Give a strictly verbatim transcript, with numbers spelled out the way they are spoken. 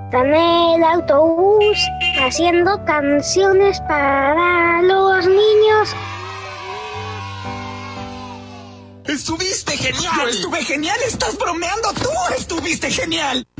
en el autobús haciendo canciones para los niños. ¡Estuviste genial! ¡Yo estuve genial! ¡Estás bromeando! ¡Tú estuviste genial!